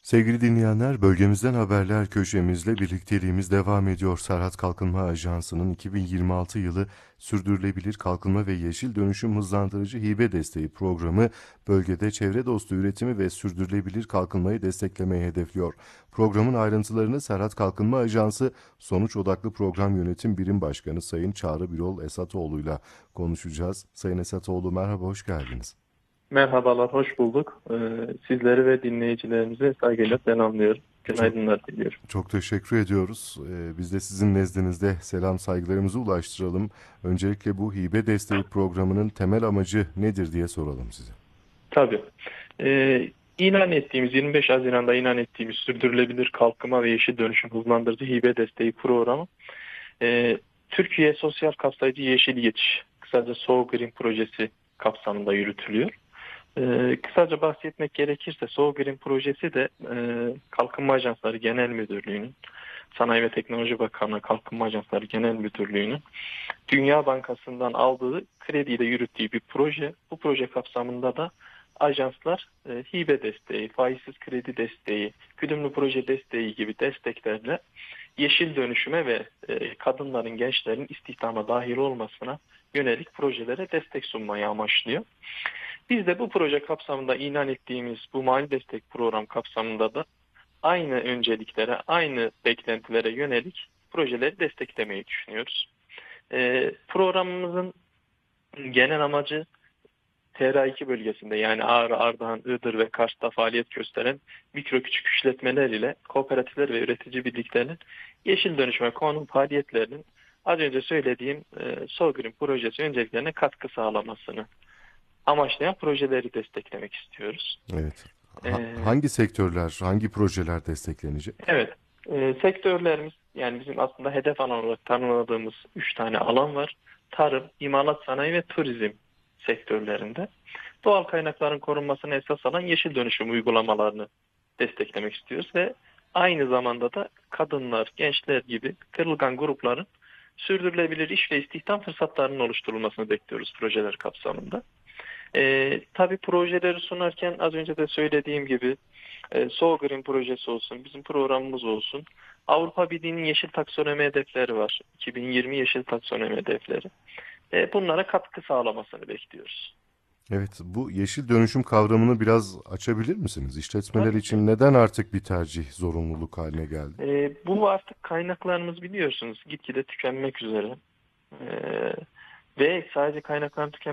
Sevgili dinleyenler, bölgemizden haberler köşemizle birlikteliğimiz devam ediyor. Serhat Kalkınma Ajansı'nın 2026 yılı Sürdürülebilir Kalkınma ve Yeşil Dönüşüm Hızlandırıcı Hibe Desteği programı, bölgede çevre dostu üretimi ve sürdürülebilir kalkınmayı desteklemeyi hedefliyor. Programın ayrıntılarını Serhat Kalkınma Ajansı Sonuç Odaklı Program Yönetim Birim Başkanı Sayın Çağrı Birol Esatoğlu'yla konuşacağız. Sayın Esatoğlu, merhaba, hoş geldiniz. Merhabalar, hoş bulduk. Sizleri ve dinleyicilerimizi saygıyla selamlıyorum. Çok Günaydınlar diliyorum. Çok teşekkür ediyoruz. Biz de sizin nezdinizde selam saygılarımızı ulaştıralım. Öncelikle bu hibe desteği programının temel amacı nedir diye soralım size. Tabii. İlan ettiğimiz 25 Haziran'da ilan ettiğimiz Sürdürülebilir Kalkınma ve Yeşil Dönüşüm Hızlandırıcı Hibe Desteği programı Türkiye Sosyal Kapsayıcı Yeşil Geçiş, kısaca SO Green projesi kapsamında yürütülüyor. Kısaca bahsetmek gerekirse SO Green projesi de Kalkınma Ajansları Genel Müdürlüğü'nün, Sanayi ve Teknoloji Bakanlığı Kalkınma Ajansları Genel Müdürlüğü'nün Dünya Bankası'ndan aldığı krediyle yürüttüğü bir proje. Bu proje kapsamında da ajanslar hibe desteği, faizsiz kredi desteği, güdümlü proje desteği gibi desteklerle yeşil dönüşüme ve kadınların, gençlerin istihdama dahil olmasına yönelik projelere destek sunmayı amaçlıyor. Biz de bu proje kapsamında ilan ettiğimiz bu mali destek program kapsamında da aynı önceliklere, aynı beklentilere yönelik projeleri desteklemeyi düşünüyoruz. Programımızın genel amacı TRA2 bölgesinde, yani Ağrı, Ardahan, Iğdır ve Kars'ta faaliyet gösteren mikro küçük işletmeler ile kooperatifler ve üretici birliklerinin yeşil dönüşüme konu faaliyetlerinin az önce söylediğim Sol Green projesi önceliklerine katkı sağlamasını amaçlayan projeleri desteklemek istiyoruz. Evet. Ee, Hangi sektörler, hangi projeler desteklenecek? evet, sektörlerimiz, yani bizim aslında hedef alan olarak tanımladığımız 3 tane alan var. Tarım, imalat sanayi ve turizm sektörlerinde. Doğal kaynakların korunmasına esas alan yeşil dönüşüm uygulamalarını desteklemek istiyoruz ve aynı zamanda da kadınlar, gençler gibi kırılgan grupların sürdürülebilir iş ve istihdam fırsatlarının oluşturulmasını bekliyoruz projeler kapsamında. Tabii projeleri sunarken az önce de söylediğim gibi So Green projesi olsun, bizim programımız olsun. Avrupa Birliği'nin yeşil taksonomi hedefleri var. 2020 yeşil taksonomi hedefleri. Bunlara katkı sağlamasını bekliyoruz. Evet, bu yeşil dönüşüm kavramını biraz açabilir misiniz? İşletmeler Tabii ki. için neden artık bir tercih, zorunluluk haline geldi? Bu artık kaynaklarımız biliyorsunuz gitgide tükenmek üzere. Ve sadece kaynakların tükenmek